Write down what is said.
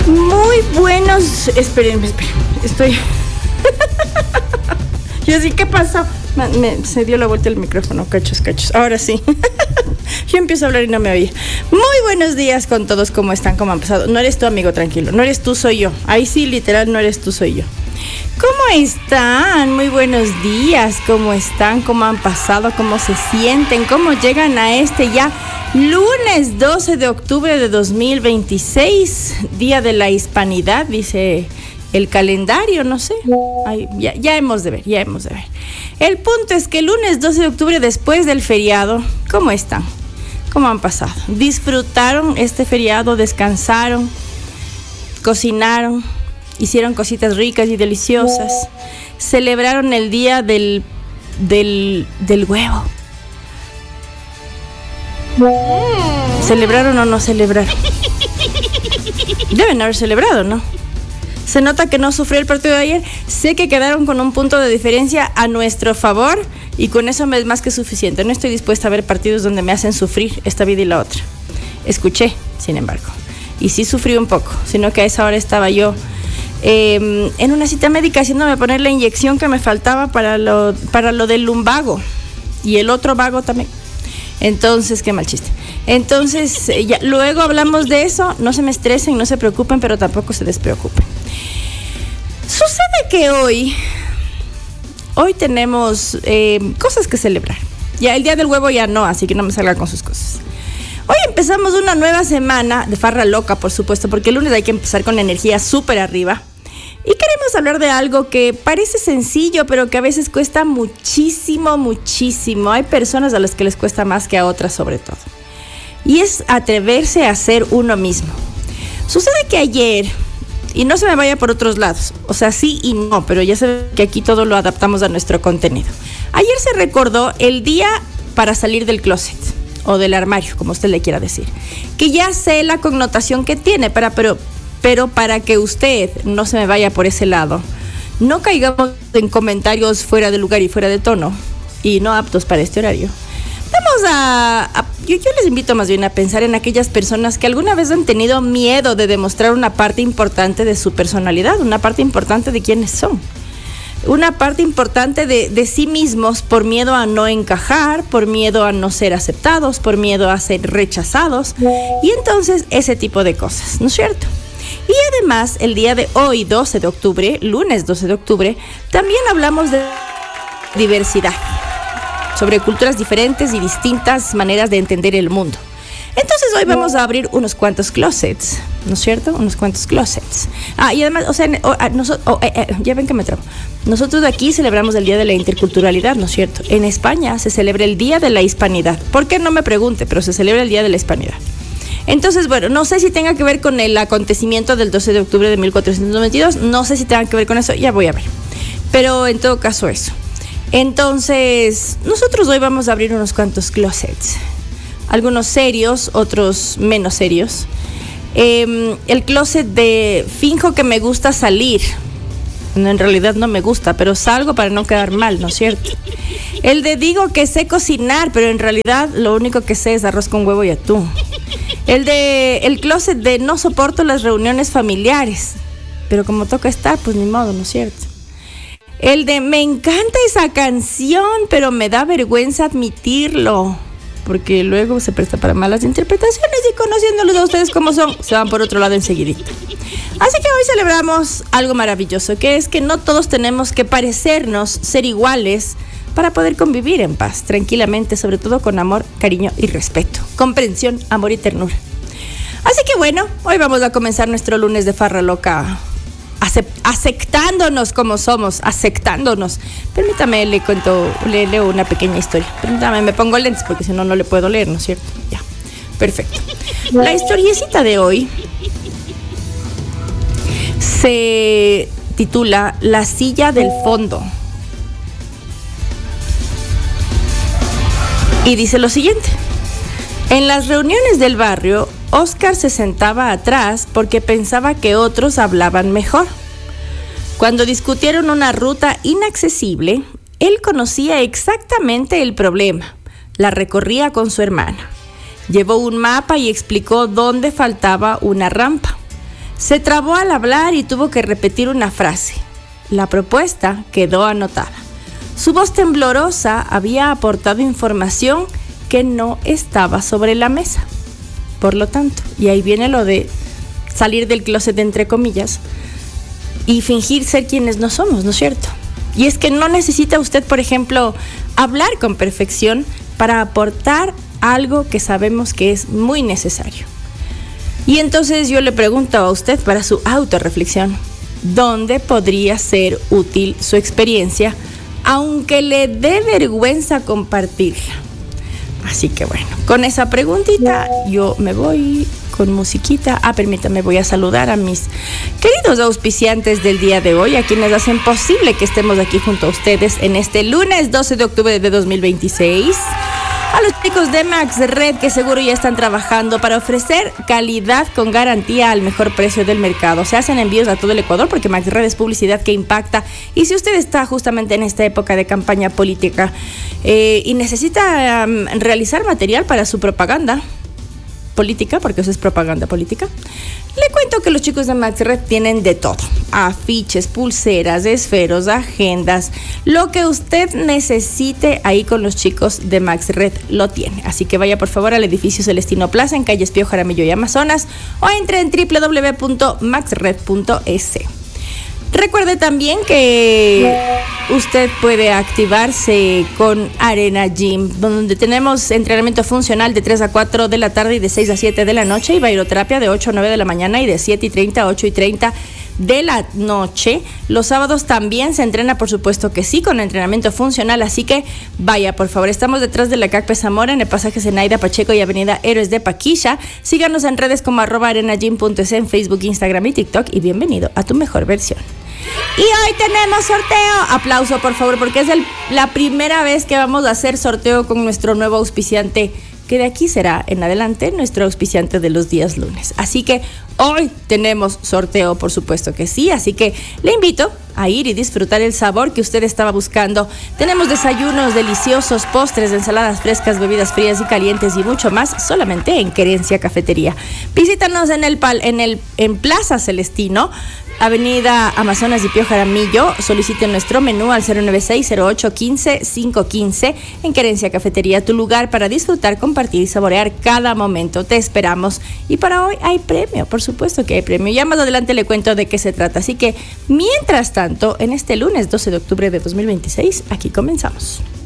Muy buenos... Esperen, estoy... Yo sí, ¿qué pasó? Se dio la vuelta el micrófono, cachos. Ahora sí. Yo empiezo a hablar y no me oía. Muy buenos días con todos, ¿cómo están? ¿Cómo han pasado? No eres tú, amigo, tranquilo. No eres tú, soy yo. Ahí sí, literal, no eres tú, soy yo. ¿Cómo están? Muy buenos días. ¿Cómo están? ¿Cómo han pasado? ¿Cómo se sienten? ¿Cómo llegan a este ya lunes 12 de octubre de 2026? Día de la Hispanidad, dice el calendario, no sé. Ay, ya hemos de ver. El punto es que el lunes 12 de octubre, después del feriado, ¿cómo están? ¿Cómo han pasado? ¿Disfrutaron este feriado? ¿Descansaron? ¿Cocinaron? ¿Hicieron cositas ricas y deliciosas? ¿Celebraron el día del huevo? ¿Celebraron o no celebraron? Deben haber celebrado, ¿no? Se nota que no sufrió el partido de ayer. Sé que quedaron con un punto de diferencia a nuestro favor y con eso me es más que suficiente. No estoy dispuesta a ver partidos donde me hacen sufrir esta vida y la otra. Escuché, sin embargo, y sí sufrí un poco, sino que a esa hora estaba yo en una cita médica haciéndome poner la inyección que me faltaba para lo del lumbago y el otro vago también. Entonces, qué mal chiste. Entonces, luego hablamos de eso. No se me estresen, no se preocupen, pero tampoco se despreocupen. Sucede que hoy tenemos cosas que celebrar. Ya el día del huevo ya no, así que no me salgan con sus cosas. Hoy empezamos una nueva semana de farra loca, por supuesto, porque el lunes hay que empezar con energía súper arriba. Y queremos hablar de algo que parece sencillo, pero que a veces cuesta muchísimo. Hay personas a las que les cuesta más que a otras, sobre todo. Y es atreverse a ser uno mismo. Sucede que ayer, y no se me vaya por otros lados, o sea, sí y no, pero ya saben que aquí todo lo adaptamos a nuestro contenido. Ayer se recordó el día para salir del closet, o del armario, como usted le quiera decir. Que ya sé la connotación que tiene, pero para que usted no se me vaya por ese lado, no caigamos en comentarios fuera de lugar y fuera de tono y no aptos para este horario. Vamos yo les invito más bien a pensar en aquellas personas que alguna vez han tenido miedo de demostrar una parte importante de su personalidad, una parte importante de quiénes son, una parte importante de sí mismos, por miedo a no encajar, por miedo a no ser aceptados, por miedo a ser rechazados, y entonces ese tipo de cosas, ¿no es cierto? Y además, el día de hoy, 12 de octubre, lunes 12 de octubre, también hablamos de diversidad, sobre culturas diferentes y distintas maneras de entender el mundo. Entonces hoy vamos a abrir unos cuantos closets, ¿no es cierto? Unos cuantos closets. Y además, o sea, ya ven que me trabo. Nosotros de aquí celebramos el Día de la Interculturalidad, ¿no es cierto? En España se celebra el Día de la Hispanidad. ¿Por qué? No me pregunte, pero se celebra el Día de la Hispanidad. Entonces, bueno, no sé si tenga que ver con el acontecimiento del 12 de octubre de 1492, no sé si tenga que ver con eso, ya voy a ver. Pero en todo caso eso. Entonces, nosotros hoy vamos a abrir unos cuantos closets. Algunos serios, otros menos serios. El closet de finjo que me gusta salir. No, en realidad no me gusta, pero salgo para no quedar mal, ¿no es cierto? El de digo que sé cocinar, pero en realidad lo único que sé es arroz con huevo y atún. El closet de no soporto las reuniones familiares, pero como toca estar, pues ni modo, ¿no es cierto? El de me encanta esa canción, pero me da vergüenza admitirlo, porque luego se presta para malas interpretaciones y conociéndolos a ustedes como son, se van por otro lado enseguidita. Así que hoy celebramos algo maravilloso, que es que no todos tenemos que parecernos, ser iguales, para poder convivir en paz, tranquilamente, sobre todo con amor, cariño y respeto, comprensión, amor y ternura. Así que bueno, hoy vamos a comenzar nuestro lunes de farra loca, aceptándonos como somos, aceptándonos. Permítame, le leo una pequeña historia. Permítame, me pongo lentes porque si no, no le puedo leer, ¿no es cierto? Ya, perfecto. La historiecita de hoy se titula La silla del fondo. Y dice lo siguiente: en las reuniones del barrio, Oscar se sentaba atrás porque pensaba que otros hablaban mejor. Cuando discutieron una ruta inaccesible, él conocía exactamente el problema. La recorría con su hermana. Llevó un mapa y explicó dónde faltaba una rampa. Se trabó al hablar y tuvo que repetir una frase. La propuesta quedó anotada. Su voz temblorosa había aportado información que no estaba sobre la mesa. Por lo tanto, y ahí viene lo de salir del closet entre comillas y fingir ser quienes no somos, ¿no es cierto? Y es que no necesita usted, por ejemplo, hablar con perfección para aportar algo que sabemos que es muy necesario. Y entonces yo le pregunto a usted para su autorreflexión, ¿dónde podría ser útil su experiencia, aunque le dé vergüenza compartirla? Así que bueno, con esa preguntita yo me voy con musiquita. Permítame, voy a saludar a mis queridos auspiciantes del día de hoy, a quienes hacen posible que estemos aquí junto a ustedes en este lunes 12 de octubre de 2026. A los chicos de Max Red, que seguro ya están trabajando para ofrecer calidad con garantía al mejor precio del mercado. Se hacen envíos a todo el Ecuador porque Max Red es publicidad que impacta. Y si usted está justamente en esta época de campaña política y necesita realizar material para su propaganda política, porque eso es propaganda política, le cuento que los chicos de Max Red tienen de todo: afiches, pulseras, esferos, agendas, lo que usted necesite ahí con los chicos de Max Red lo tiene. Así que vaya por favor al edificio Celestino Plaza en calle Espío Jaramillo y Amazonas, o entre en www.maxred.es. Recuerde también que usted puede activarse con Arena Gym, donde tenemos entrenamiento funcional de 3 a 4 de la tarde y de 6 a 7 de la noche, y bailoterapia de 8 a 9 de la mañana y de 7:30 a 8:30 de la noche. Los sábados también se entrena, por supuesto que sí, con entrenamiento funcional, así que vaya por favor. Estamos detrás de la CACPE Zamora, en el pasaje Zenaida Pacheco y avenida Héroes de Paquilla. Síganos en redes como @arenagym.es en Facebook, Instagram y TikTok, y bienvenido a tu mejor versión. Y hoy tenemos sorteo. Aplauso por favor, porque es la primera vez que vamos a hacer sorteo con nuestro nuevo auspiciante, que de aquí será en adelante nuestro auspiciante de los días lunes. Así que hoy tenemos sorteo, por supuesto que sí. Así que le invito a ir y disfrutar el sabor que usted estaba buscando. Tenemos desayunos deliciosos, postres, ensaladas frescas, bebidas frías y calientes y mucho más, solamente en Querencia Cafetería. Visítanos en Plaza Celestino, avenida Amazonas y Pío Jaramillo. Soliciten nuestro menú al 096-0815-515 en Querencia Cafetería, tu lugar para disfrutar, compartir y saborear cada momento. Te esperamos. Y para hoy hay premio, por supuesto que hay premio. Ya más adelante le cuento de qué se trata. Así que, mientras tanto, en este lunes 12 de octubre de 2026, aquí comenzamos.